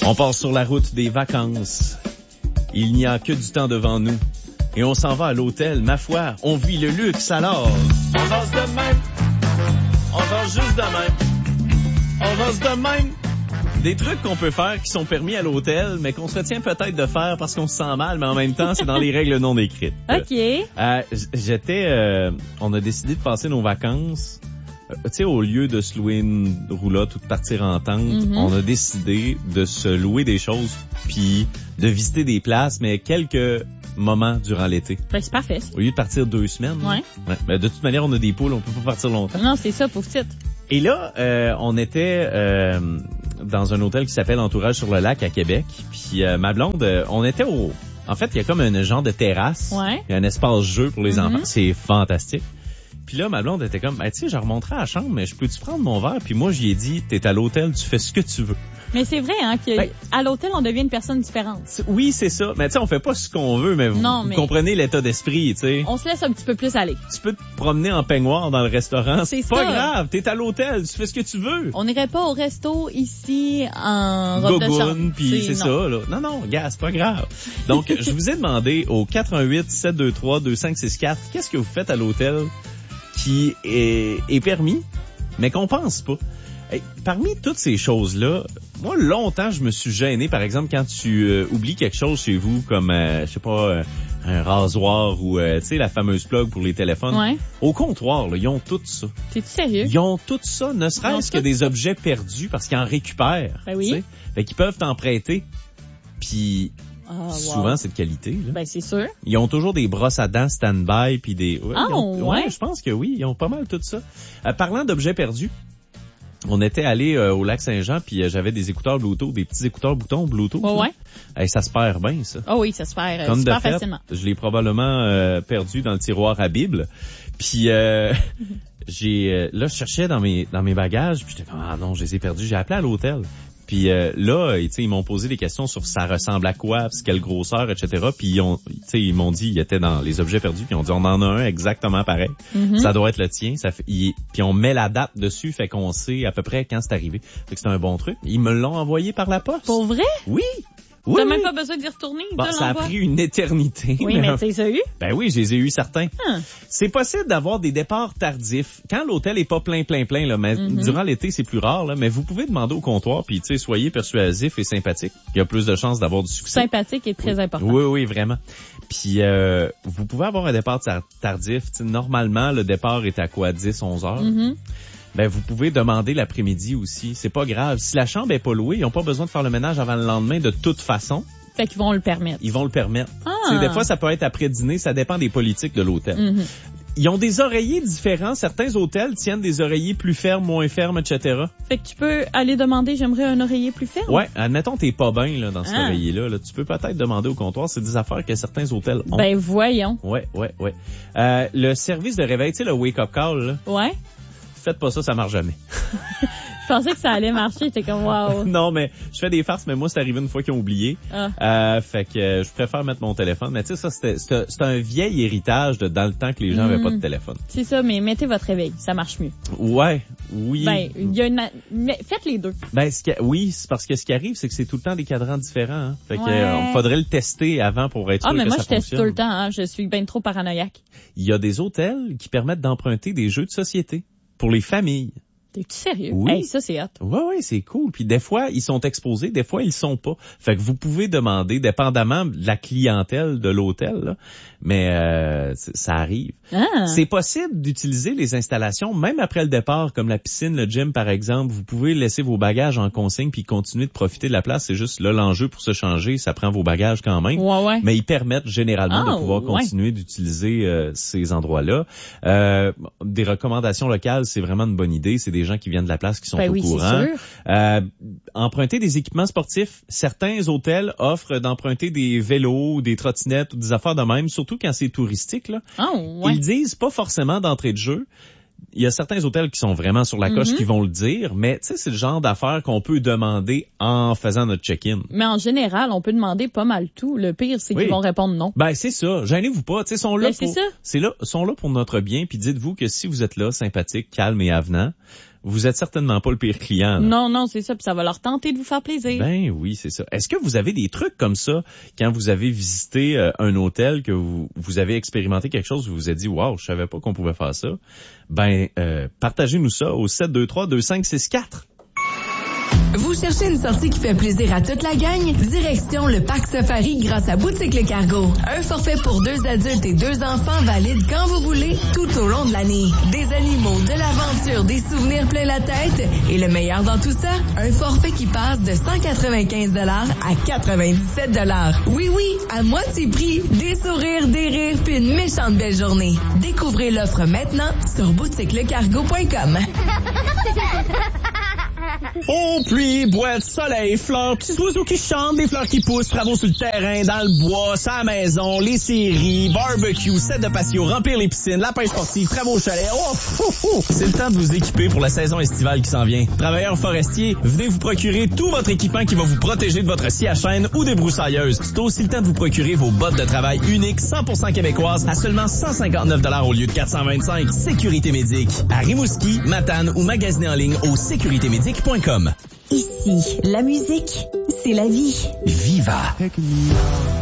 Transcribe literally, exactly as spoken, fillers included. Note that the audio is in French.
On part sur la route des vacances. Il n'y a que du temps devant nous. Et on s'en va à l'hôtel. Ma foi, on vit le luxe alors. On danse de même. On danse juste de même. On danse de même. Des trucs qu'on peut faire qui sont permis à l'hôtel, mais qu'on se retient peut-être de faire parce qu'on se sent mal, mais en même temps, c'est dans les règles non écrites. OK. Euh, j'étais... Euh, on a décidé de passer nos vacances... Tu sais, au lieu de se louer une roulotte ou de partir en tente, mm-hmm. on a décidé de se louer des choses puis de visiter des places, mais quelques moments durant l'été. Ben, c'est parfait. Au lieu de partir deux semaines. Ouais. ouais. Mais de toute manière, on a des poules, on peut pas partir longtemps. Non, c'est ça, pour titre. Et là, euh, on était euh, dans un hôtel qui s'appelle Entourage sur le lac à Québec. Puis euh, ma blonde, euh, on était au... En fait, il y a comme un genre de terrasse. Ouais. Il y a un espace jeu pour les mm-hmm. enfants. C'est fantastique. Puis là, ma blonde était comme, ben, tu sais, je remonterai à la chambre, mais je peux-tu prendre mon verre? Puis moi, j'y ai dit, t'es à l'hôtel, tu fais ce que tu veux. Mais c'est vrai, hein, qu'à ben, l'hôtel, on devient une personne différente. Oui, c'est ça. Mais tu sais, on fait pas ce qu'on veut, mais vous, non, mais vous comprenez l'état d'esprit, tu sais. On se laisse un petit peu plus aller. Tu peux te promener en peignoir dans le restaurant. C'est, c'est pas ça. grave. T'es à l'hôtel, tu fais ce que tu veux. On n'irait pas au resto ici en robe de chambre. Puis c'est, c'est ça, là. Non, non, gars, c'est pas grave. Donc, je vous ai demandé au quatre un huit, sept deux trois, deux cinq six quatre, qu'est-ce que vous faites à l'hôtel qui est, est permis, mais qu'on pense pas. Et parmi toutes ces choses-là, moi, longtemps, je me suis gêné, par exemple, quand tu euh, oublies quelque chose chez vous, comme, euh, je sais pas, euh, un rasoir ou, euh, tu sais, la fameuse plug pour les téléphones. Ouais. Au comptoir, là, ils ont tout ça. T'es-tu sérieux? Ils ont tout ça, ne serait-ce que des objets perdus, parce qu'ils en récupèrent. Ben oui. T'sais. Fait qu'ils peuvent t'en prêter. Puis... Oh, souvent, wow. c'est de qualité. Là. Ben, c'est sûr. Ils ont toujours des brosses à dents stand-by puis des... Ouais, ah, ont... ouais? ouais, je pense que oui, ils ont pas mal tout ça. Euh, parlant d'objets perdus, on était allé euh, au lac Saint-Jean puis euh, j'avais des écouteurs Bluetooth, des petits écouteurs boutons Bluetooth. Oh, ouais. Et ça se perd bien, ça. Oh oui, ça se perd euh, Comme super de fait, facilement. Je l'ai probablement euh, perdu dans le tiroir à Bible. Puis euh, j'ai euh, là, je cherchais dans mes dans mes bagages puis j'étais comme ah non, je les ai perdus. J'ai appelé à l'hôtel. Puis euh, là, tu sais, ils m'ont posé des questions sur ça ressemble à quoi, puis quelle grosseur, et cetera. Puis ils ont, tu sais, ils m'ont dit, ils étaient dans les objets perdus, puis ils ont dit, on en a un exactement pareil. Mm-hmm. Ça doit être le tien. Ça fait, il, puis on met la date dessus, fait qu'on sait à peu près quand c'est arrivé. Fait que c'est un bon truc. Ils me l'ont envoyé par la poste. Pour vrai? Oui. Oui, T'as oui. même pas besoin d'y retourner? Bon, ça a pris une éternité. Oui, mais, mais tu les as eu? Ben oui, je les ai eu certains. Hum. C'est possible d'avoir des départs tardifs. Quand l'hôtel est pas plein, plein, plein, là, mais mm-hmm. durant l'été, c'est plus rare, là, mais vous pouvez demander au comptoir, puis tu sais, soyez persuasif et sympathique. Il y a plus de chances d'avoir du succès. Sympathique est très oui. important. Oui, oui, vraiment. Puis euh, vous pouvez avoir un départ tardif. T'sais, normalement, le départ est à quoi? dix, onze heures? Mm-hmm. Ben, vous pouvez demander l'après-midi aussi. C'est pas grave. Si la chambre est pas louée, ils n'ont pas besoin de faire le ménage avant le lendemain de toute façon. Fait qu'ils vont le permettre. Ils vont le permettre. Ah. Des fois, ça peut être après dîner, ça dépend des politiques de l'hôtel. Mm-hmm. Ils ont des oreillers différents. Certains hôtels tiennent des oreillers plus fermes, moins fermes, et cetera. Fait que tu peux aller demander, j'aimerais un oreiller plus ferme. Ouais, admettons t'es pas bien là dans cet ah. oreiller-là. Là, tu peux peut-être demander au comptoir. C'est des affaires que certains hôtels ont. Ben voyons. Ouais, ouais, ouais. Euh, le service de réveil, tu sais, le wake-up call, là. Ouais. Faites pas ça, ça marche jamais. Je pensais que ça allait marcher, j'étais comme wow. Non, mais je fais des farces, mais moi, c'est arrivé une fois qu'ils ont oublié. Ah. Euh, fait que euh, je préfère mettre mon téléphone. Mais tu sais, ça, c'était, c'était, c'était un vieil héritage de dans le temps que les gens n'avaient mmh. pas de téléphone. C'est ça, mais mettez votre réveil, ça marche mieux. Ouais, oui. Ben, il y a une, mais faites les deux. Ben, ce qui, oui, c'est parce que ce qui arrive, c'est que c'est tout le temps des cadrans différents. Hein. Fait ouais. que euh, faudrait le tester avant pour être sûr ah, mais que moi, ça je fonctionne. teste tout le temps. Hein. Je suis ben trop paranoïaque. Il y a des hôtels qui permettent d'emprunter des jeux de société pour les familles. T'es-tu sérieux? Oui. Hey, ça, c'est hot. Oui, oui, c'est cool. Puis des fois, ils sont exposés, des fois, ils sont pas. Fait que vous pouvez demander, dépendamment de la clientèle de l'hôtel, là, mais euh, ça arrive. Ah. C'est possible d'utiliser les installations, même après le départ, comme la piscine, le gym, par exemple. Vous pouvez laisser vos bagages en consigne puis continuer de profiter de la place. C'est juste là l'enjeu pour se changer, ça prend vos bagages quand même. Ouais, ouais. Mais ils permettent généralement ah, de pouvoir ouais. continuer d'utiliser euh, ces endroits-là. Euh, des recommandations locales, c'est vraiment une bonne idée. C'est des gens qui viennent de la place qui sont ben au oui, courant. C'est sûr. Euh, emprunter des équipements sportifs. Certains hôtels offrent d'emprunter des vélos, des trottinettes ou des affaires de même, surtout quand c'est touristique. Là. Oh, ouais. Ils disent pas forcément d'entrée de jeu. Il y a certains hôtels qui sont vraiment sur la coche mm-hmm. qui vont le dire, mais tu sais, c'est le genre d'affaires qu'on peut demander en faisant notre check-in. Mais en général, on peut demander pas mal tout. Le pire, c'est oui. qu'ils vont répondre non. Ben c'est ça. Gênez-vous pas. Tu sais, sont là ben, pour. C'est ça. C'est là, sont là pour notre bien. Puis dites-vous que si vous êtes là, sympathique, calme et avenant, vous êtes certainement pas le pire client. Là. Non, non, c'est ça. Puis ça va leur tenter de vous faire plaisir. Ben oui, c'est ça. Est-ce que vous avez des trucs comme ça quand vous avez visité euh, un hôtel, que vous, vous avez expérimenté quelque chose, vous vous êtes dit, wow, je savais pas qu'on pouvait faire ça. Ben, euh, partagez-nous ça au sept deux trois deux cinq six quatre. Vous cherchez une sortie qui fait plaisir à toute la gang? Direction le Parc Safari grâce à Boutique Le Cargo. Un forfait pour deux adultes et deux enfants valide quand vous voulez, tout au long de l'année. Des animaux, de l'aventure, des souvenirs plein la tête. Et le meilleur dans tout ça, un forfait qui passe de cent quatre-vingt-quinze dollars à quatre-vingt-dix-sept dollars. Oui, oui, à moitié prix. Des sourires, des rires, puis une méchante belle journée. Découvrez l'offre maintenant sur boutique le cargo point com. Oh, pluie, boîte, soleil, fleurs, petits oiseaux qui chantent, des fleurs qui poussent, travaux sur le terrain, dans le bois, sa maison, les séries, barbecue, set de patio, remplir les piscines, la pêche sportive, travaux au chalet. Oh, oh, oh. C'est le temps de vous équiper pour la saison estivale qui s'en vient. Travailleurs forestiers, venez vous procurer tout votre équipement qui va vous protéger de votre scie à chaîne ou des broussailleuses. C'est aussi le temps de vous procurer vos bottes de travail uniques cent pour cent québécoises à seulement cent cinquante-neuf dollars au lieu de quatre cent vingt-cinq. Sécurité Médic. À Rimouski, Matane ou magasiner en ligne au sécurité médic point com. Ici, la musique, c'est la vie. Viva!